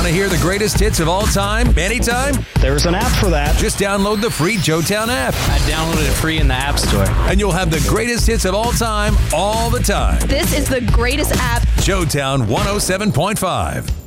to hear the greatest hits of all time, anytime? There's an app for that. Just download the free Joetown app. I downloaded it free in the App Store. And you'll have the greatest hits of all time, all the time. This is the greatest app. Joetown 107.5.